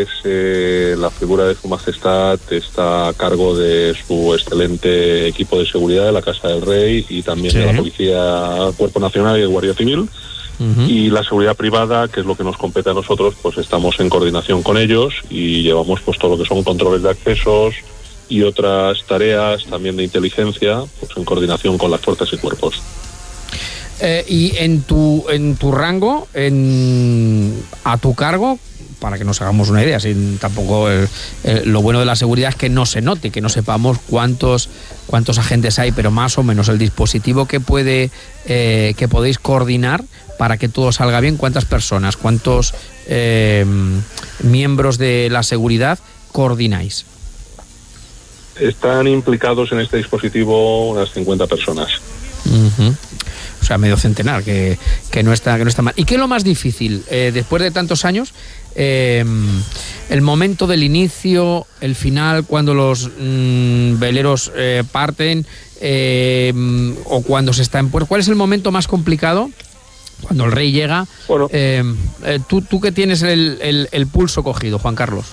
pues la figura de Su Majestad está a cargo de su excelente equipo de seguridad de la Casa del Rey y también de la Policía, Cuerpo Nacional y de Guardia Civil. Y la seguridad privada, que es lo que nos compete a nosotros, pues estamos en coordinación con ellos y llevamos pues todo lo que son controles de accesos y otras tareas también de inteligencia, pues en coordinación con las fuerzas y cuerpos. Y en tu rango, a tu cargo, para que nos hagamos una idea, sin tampoco lo bueno de la seguridad es que no se note, que no sepamos cuántos agentes hay, pero más o menos el dispositivo que podéis coordinar para que todo salga bien. ¿Cuántas personas, cuántos miembros de la seguridad coordináis? Están implicados en este dispositivo unas 50 personas. O sea, medio centenar, que no está mal. ¿Y qué es lo más difícil después de tantos años? El momento del inicio, el final, cuando los veleros parten o cuando se está en puerto. ¿Cuál es el momento más complicado? Cuando el rey llega. Bueno, tú que tienes el pulso cogido, Juan Carlos.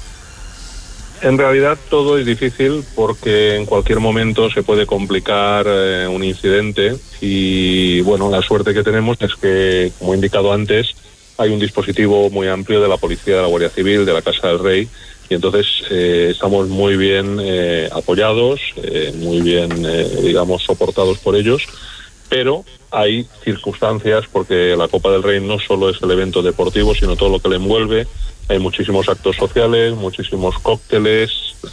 En realidad todo es difícil porque en cualquier momento se puede complicar un incidente y bueno, la suerte que tenemos es que, como he indicado antes, hay un dispositivo muy amplio de la Policía, de la Guardia Civil, de la Casa del Rey y entonces estamos muy bien apoyados, muy bien, digamos, soportados por ellos. Pero hay circunstancias porque la Copa del Rey no solo es el evento deportivo, sino todo lo que le envuelve. Hay muchísimos actos sociales, muchísimos cócteles,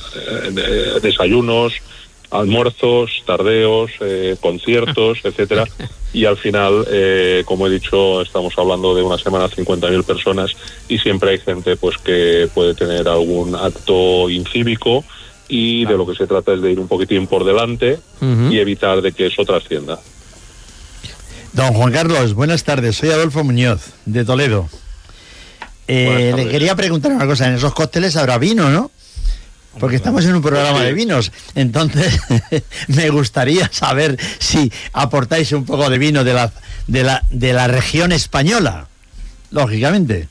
desayunos, almuerzos, tardeos, conciertos, etcétera. Y al final, como he dicho, estamos hablando de una semana 50.000 personas y siempre hay gente pues que puede tener algún acto incívico y de lo que se trata es de ir un poquitín por delante y evitar de que eso trascienda. Don Juan Carlos, buenas tardes. Soy Adolfo Muñoz, de Toledo. Le quería preguntar una cosa. En esos cócteles habrá vino, ¿no? Porque estamos en un programa de vinos. Entonces, me gustaría saber si aportáis un poco de vino de la región española, lógicamente.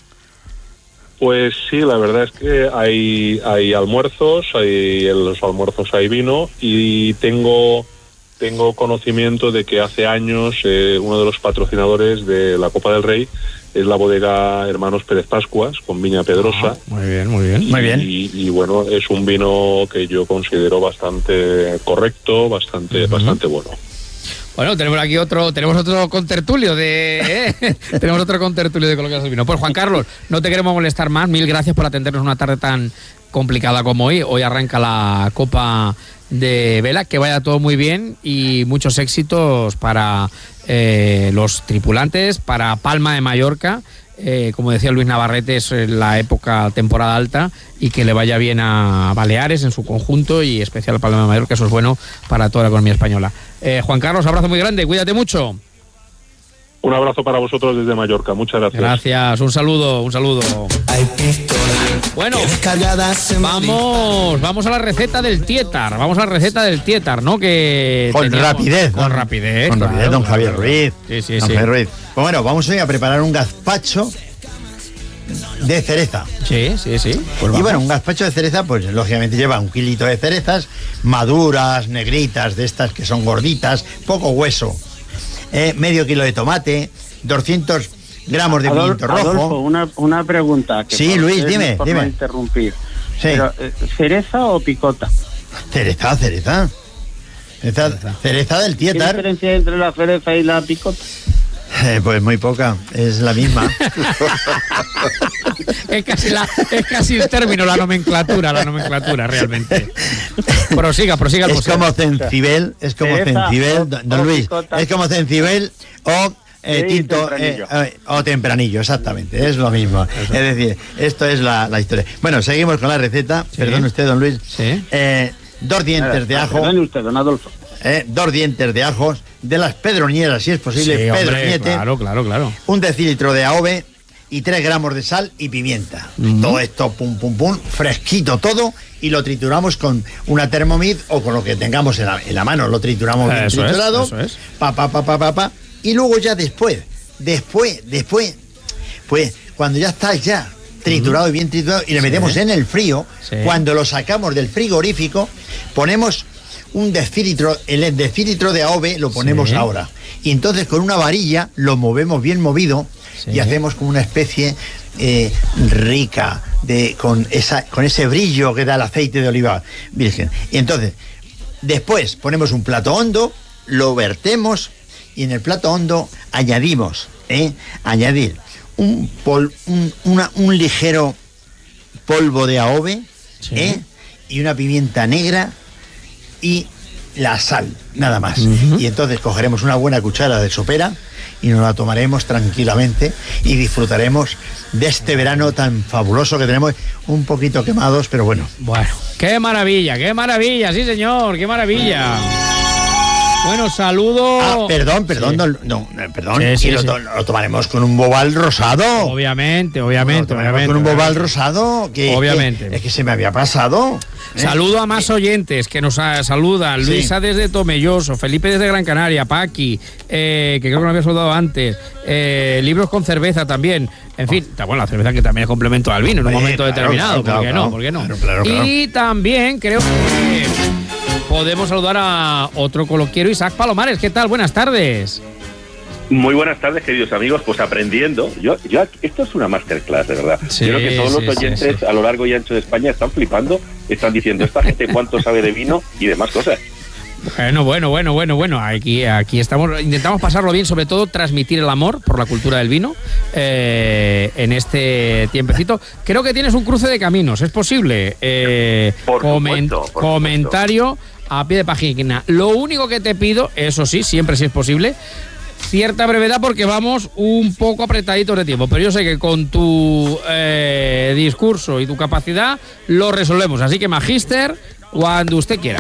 Pues sí, la verdad es que hay almuerzos, en los almuerzos hay vino y tengo conocimiento de que hace años uno de los patrocinadores de la Copa del Rey es la bodega Hermanos Pérez Pascuas, con Viña Pedrosa. Muy bien. Y bueno, es un vino que yo considero bastante correcto, bastante bueno. Bueno, tenemos otro contertulio tenemos otro contertulio de colocar el vino. Pues Juan Carlos, no te queremos molestar más. Mil gracias por atendernos una tarde tan complicada como hoy. Hoy arranca la Copa de Vela, que vaya todo muy bien y muchos éxitos para los tripulantes, para Palma de Mallorca, como decía Luis Navarrete, es la temporada alta, y que le vaya bien a Baleares en su conjunto y especial a Palma de Mallorca, eso es bueno para toda la economía española. Juan Carlos, abrazo muy grande, cuídate mucho. Un abrazo para vosotros desde Mallorca, muchas gracias. Gracias, un saludo. Bueno, vamos a la receta del Tietar, ¿no? Que con rapidez, don Javier Ruiz. Sí. Javier Ruiz. Pues bueno, vamos hoy a preparar un gazpacho de cereza. Sí. Pues y bueno, un gazpacho de cereza, pues lógicamente lleva 1 kilito de cerezas, maduras, negritas, de estas que son gorditas, poco hueso. Medio kilo de tomate, 200 gramos de pimiento rojo. Adolfo, una pregunta. Sí, Luis, dime. No interrumpir. Sí. Pero, ¿cereza o picota? Cereza del Tietar. ¿Qué diferencia entre la cereza y la picota? Pues muy poca, es la misma. es casi el término, la nomenclatura realmente. Prosiga. Es como cencibel, don Luis, es como cencibel o tinto o tempranillo, exactamente, es lo mismo. Es decir, esto es la historia. Bueno, seguimos con la receta. Sí. Perdón usted, don Luis. Sí. 2 dientes de ajo. Perdone usted, don Adolfo. 2 dientes de ajos, de las pedroñeras, si es posible, sí, pedroñete. Claro. 1 decilitro de AOVE y 3 gramos de sal y pimienta. Todo esto, pum, fresquito todo, y lo trituramos con una Thermomix o con lo que tengamos en la mano. Lo trituramos bien triturado. Eso es. Y luego ya después, pues cuando ya estás triturado y bien triturado, y le metemos en el frío. Sí. Cuando lo sacamos del frigorífico, ponemos un decilitro, el decilitro de AOVE lo ponemos ahora. Y entonces con una varilla lo movemos bien movido y hacemos como una especie rica, con ese brillo que da el aceite de oliva virgen. Y entonces, después ponemos un plato hondo, lo vertemos y en el plato hondo añadimos, añadir un ligero polvo de AOVE, y una pimienta negra y la sal, nada más. Y entonces cogeremos una buena cuchara de sopera y nos la tomaremos tranquilamente y disfrutaremos de este verano tan fabuloso que tenemos, un poquito quemados, pero bueno. Bueno, qué maravilla, sí señor, qué maravilla. Bueno, saludo. Perdón. Sí, lo tomaremos con un bobal rosado. Obviamente. Con un bobal rosado que obviamente. Es que se me había pasado. Saludo a más oyentes que nos saludan. Luisa desde Tomelloso, Felipe desde Gran Canaria, Paqui, que creo que lo había saludado antes. Libros con cerveza también. En fin, bueno, la cerveza que también es complemento al vino en un momento determinado. ¿Por qué no? Claro. Y también creo que podemos saludar a otro coloquiero, Isaac Palomares. ¿Qué tal? Buenas tardes. Muy buenas tardes, queridos amigos. Pues aprendiendo. Esto es una masterclass, de verdad. Sí, yo creo que todos los oyentes a lo largo y ancho de España están flipando, están diciendo, esta gente cuánto sabe de vino y demás cosas. Bueno. Aquí estamos, intentamos pasarlo bien, sobre todo transmitir el amor por la cultura del vino en este tiempecito. Creo que tienes un cruce de caminos, ¿es posible? Por supuesto. Comentario a pie de página. Lo único que te pido, eso sí, siempre si es posible, cierta brevedad porque vamos un poco apretaditos de tiempo, pero yo sé que con tu discurso y tu capacidad lo resolvemos, así que magíster, cuando usted quiera.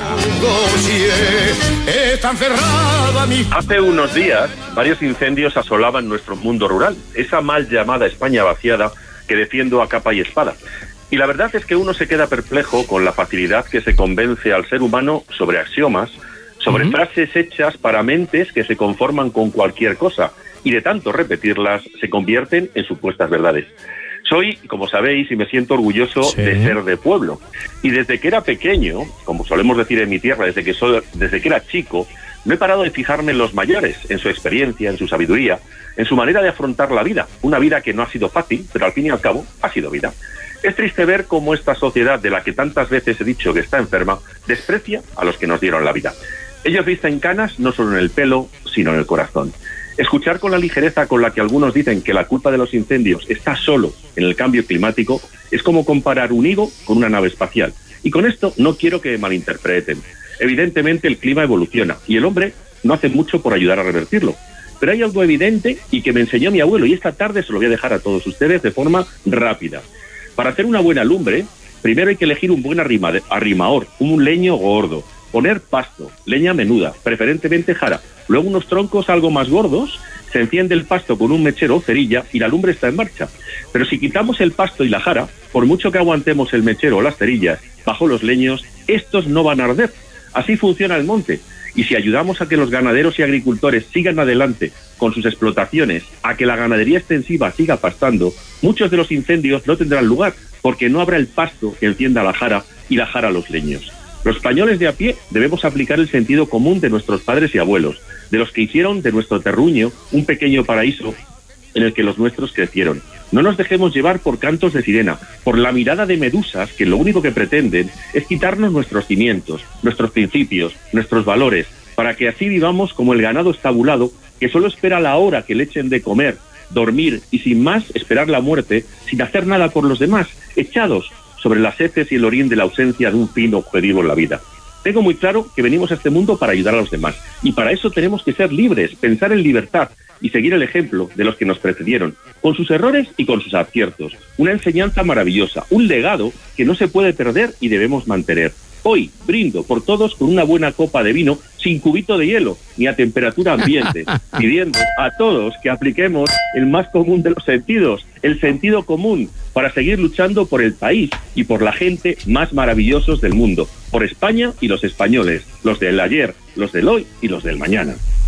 Hace unos días, varios incendios asolaban nuestro mundo rural, esa mal llamada España vaciada que defiendo a capa y espada. Y la verdad es que uno se queda perplejo con la facilidad que se convence al ser humano sobre axiomas, sobre frases hechas para mentes que se conforman con cualquier cosa y de tanto repetirlas se convierten en supuestas verdades. Soy, como sabéis, y me siento orgulloso de ser de pueblo. Y desde que era pequeño, como solemos decir en mi tierra, desde que era chico, no he parado de fijarme en los mayores, en su experiencia, en su sabiduría, en su manera de afrontar la vida. Una vida que no ha sido fácil, pero al fin y al cabo ha sido vida. Es triste ver cómo esta sociedad, de la que tantas veces he dicho que está enferma, desprecia a los que nos dieron la vida. Ellos visten canas no solo en el pelo, sino en el corazón. Escuchar con la ligereza con la que algunos dicen que la culpa de los incendios está solo en el cambio climático es como comparar un higo con una nave espacial. Y con esto no quiero que me malinterpreten. Evidentemente el clima evoluciona y el hombre no hace mucho por ayudar a revertirlo. Pero hay algo evidente y que me enseñó mi abuelo y esta tarde se lo voy a dejar a todos ustedes de forma rápida. Para hacer una buena lumbre, primero hay que elegir un buen arrimador, un leño gordo. Poner pasto, leña menuda, preferentemente jara, luego unos troncos algo más gordos, se enciende el pasto con un mechero o cerilla y la lumbre está en marcha. Pero si quitamos el pasto y la jara, por mucho que aguantemos el mechero o las cerillas bajo los leños, estos no van a arder. Así funciona el monte. Y si ayudamos a que los ganaderos y agricultores sigan adelante con sus explotaciones, a que la ganadería extensiva siga pastando, muchos de los incendios no tendrán lugar, porque no habrá el pasto que encienda la jara y la jara los leños. Los españoles de a pie debemos aplicar el sentido común de nuestros padres y abuelos, de los que hicieron de nuestro terruño un pequeño paraíso en el que los nuestros crecieron. No nos dejemos llevar por cantos de sirena, por la mirada de medusas que lo único que pretenden es quitarnos nuestros cimientos, nuestros principios, nuestros valores, para que así vivamos como el ganado estabulado que solo espera la hora que le echen de comer, dormir y sin más esperar la muerte, sin hacer nada por los demás, echados sobre las heces y el orín de la ausencia de un fin objetivo en la vida. Tengo muy claro que venimos a este mundo para ayudar a los demás, y para eso tenemos que ser libres, pensar en libertad y seguir el ejemplo de los que nos precedieron, con sus errores y con sus aciertos. Una enseñanza maravillosa, un legado que no se puede perder y debemos mantener. Hoy brindo por todos con una buena copa de vino sin cubito de hielo ni a temperatura ambiente, pidiendo a todos que apliquemos el más común de los sentidos, el sentido común, para seguir luchando por el país y por la gente más maravillosos del mundo, por España y los españoles, los del ayer, los del hoy y los del mañana.